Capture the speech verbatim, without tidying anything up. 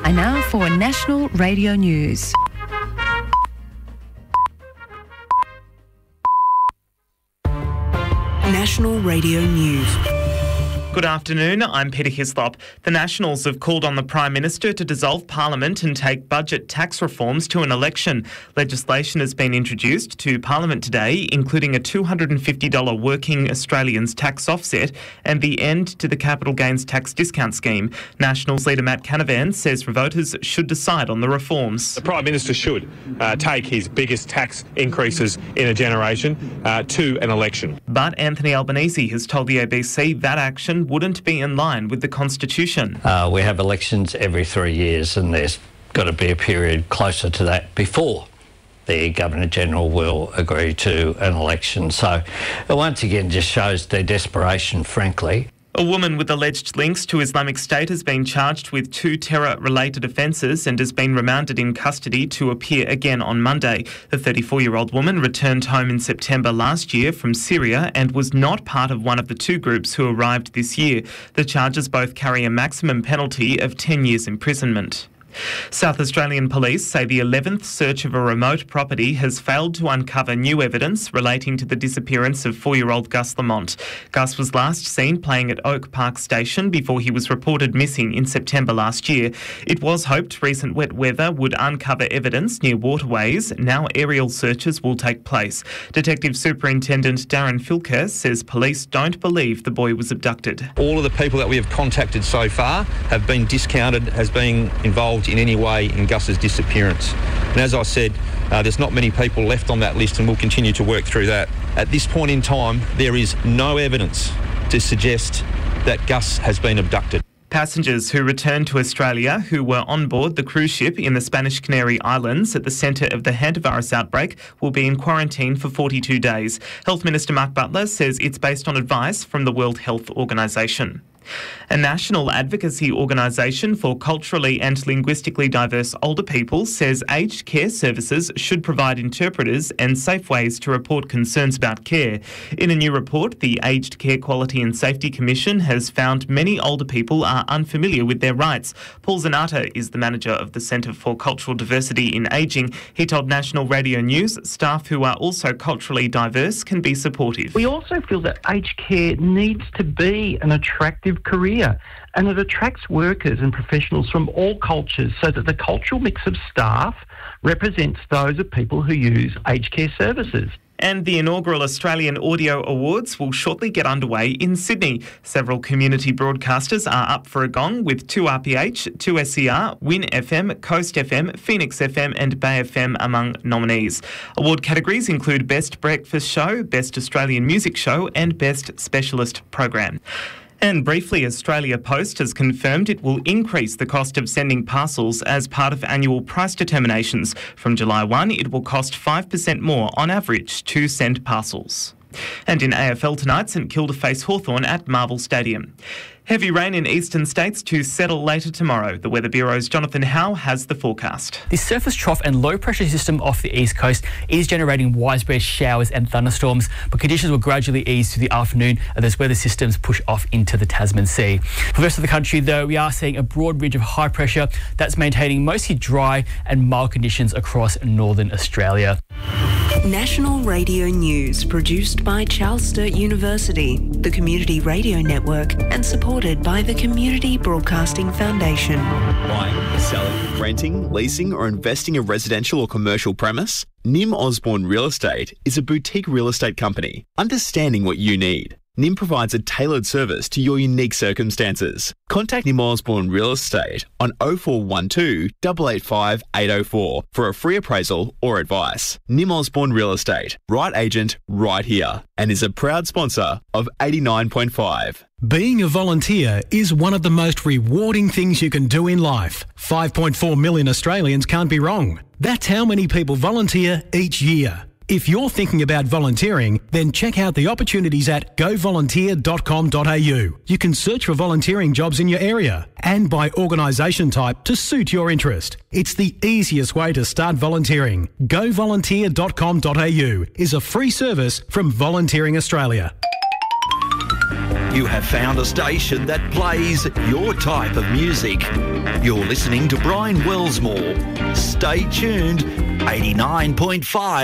And now for National Radio News. National Radio News. Good afternoon, I'm Peter Hislop. The Nationals have called on the Prime Minister to dissolve Parliament and take budget tax reforms to an election. Legislation has been introduced to Parliament today, including a two hundred fifty dollars working Australians tax offset and the end to the capital gains tax discount scheme. Nationals leader Matt Canavan says voters should decide on the reforms. The Prime Minister should uh, take his biggest tax increases in a generation uh, to an election. But Anthony Albanese has told the A B C that action wouldn't be in line with the Constitution. Uh, we have elections every three years and there's got to be a period closer to that before the Governor-General will agree to an election. So it once again just shows their desperation, frankly. A woman with alleged links to Islamic State has been charged with two terror-related offences and has been remanded in custody to appear again on Monday. The thirty-four-year-old woman returned home in September last year from Syria and was not part of one of the two groups who arrived this year. The charges both carry a maximum penalty of ten years imprisonment. South Australian police say the eleventh search of a remote property has failed to uncover new evidence relating to the disappearance of four-year-old Gus Lamont. Gus was last seen playing at Oak Park Station before he was reported missing in September last year. It was hoped recent wet weather would uncover evidence near waterways. Now aerial searches will take place. Detective Superintendent Darren Filker says police don't believe the boy was abducted. All of the people that we have contacted so far have been discounted as being involved in any way in Gus's disappearance. And as I said, uh, there's not many people left on that list and we'll continue to work through that. At this point in time, there is no evidence to suggest that Gus has been abducted. Passengers who returned to Australia who were on board the cruise ship in the Spanish Canary Islands at the centre of the hantavirus outbreak will be in quarantine for forty-two days. Health Minister Mark Butler says it's based on advice from the World Health Organisation. A national advocacy organisation for culturally and linguistically diverse older people says aged care services should provide interpreters and safe ways to report concerns about care. In a new report, the Aged Care Quality and Safety Commission has found many older people are unfamiliar with their rights. Paul Zanata is the manager of the Centre for Cultural Diversity in Ageing. He told National Radio News staff who are also culturally diverse can be supportive. We also feel that aged care needs to be an attractive career, and it attracts workers and professionals from all cultures so that the cultural mix of staff represents those of people who use aged care services. And the inaugural Australian Audio Awards will shortly get underway in Sydney. Several community broadcasters are up for a gong with two R P H, two S E R, Win F M, Coast F M, Phoenix F M and Bay F M among nominees. Award categories include Best Breakfast Show, Best Australian Music Show and Best Specialist Program. And briefly, Australia Post has confirmed it will increase the cost of sending parcels as part of annual price determinations. From July first, it will cost five percent more on average to send parcels. And in A F L tonight, St Kilda face Hawthorn at Marvel Stadium. Heavy rain in eastern states to settle later tomorrow. The Weather Bureau's Jonathan Howe has the forecast. The surface trough and low pressure system off the east coast is generating widespread showers and thunderstorms, but conditions will gradually ease through the afternoon as those weather systems push off into the Tasman Sea. For the rest of the country, though, we are seeing a broad ridge of high pressure that's maintaining mostly dry and mild conditions across northern Australia. National Radio News, produced by Charles Sturt University, the Community Radio Network, and supported by the Community Broadcasting Foundation. Buying, selling, renting, leasing or investing a residential or commercial premise? Nim Osborne Real Estate is a boutique real estate company, understanding what you need. Nim provides a tailored service to your unique circumstances. Contact Nim Osborne Real Estate on oh four one two, eight eight five, eight oh four for a free appraisal or advice. Nim Osborne Real Estate, right agent, right here, and is a proud sponsor of eighty-nine point five. Being a volunteer is one of the most rewarding things you can do in life. five point four million Australians can't be wrong. That's how many people volunteer each year. If you're thinking about volunteering, then check out the opportunities at go volunteer dot com dot a u. You can search for volunteering jobs in your area and by organisation type to suit your interest. It's the easiest way to start volunteering. go volunteer dot com dot a u is a free service from Volunteering Australia. You have found a station that plays your type of music. You're listening to Brian Wellsmore. Stay tuned. eighty-nine point five